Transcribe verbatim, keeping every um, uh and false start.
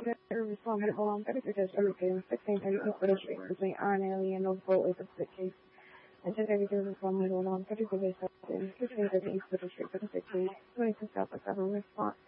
responded along thirty-three dash everything, sixteen thirty Hospital Street between Iron Alley and North Pole is a split case. And ten thirty-three responded along thirty-three dash fifteen thirty East Hospital Street, fifty-six twenty-two South of seven response.